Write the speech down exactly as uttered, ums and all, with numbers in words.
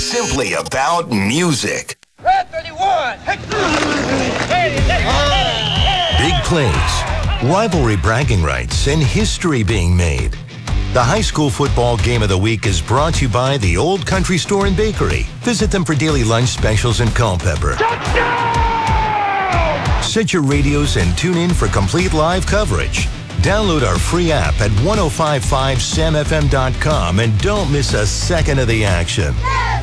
simply about music. Big plays, rivalry bragging rights, and history being made. The high school football game of the week is brought to you by the Old Country Store and Bakery. Visit them for daily lunch specials in Culpeper. Touchdown! Set your radios and tune in for complete live coverage. Download our free app at ten fifty-five sam f m dot com and don't miss a second of the action.